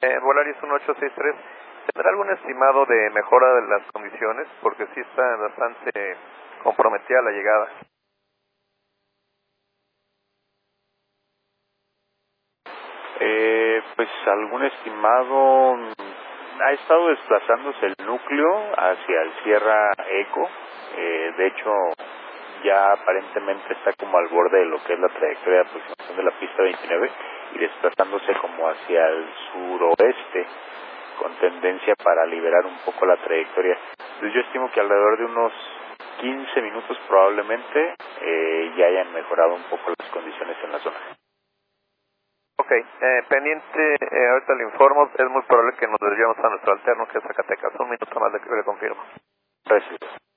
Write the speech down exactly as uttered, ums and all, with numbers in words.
Eh, Volaris uno ocho seis tres, ¿tendrá algún estimado de mejora de las condiciones? Porque sí está bastante comprometida la llegada. Eh, pues algún estimado, ha estado desplazándose el núcleo hacia el Sierra Eco, eh, de hecho ya aparentemente está como al borde de lo que es la trayectoria de aproximación de la pista veintinueve y desplazándose como hacia el suroeste con tendencia para liberar un poco la trayectoria. Entonces yo estimo que alrededor de unos quince minutos probablemente eh, ya hayan mejorado un poco las condiciones en la zona. Ok, eh, pendiente, eh, ahorita le informo, es muy probable que nos desviamos a nuestro alterno que es Zacatecas. Un minuto más le, le confirmo. Gracias.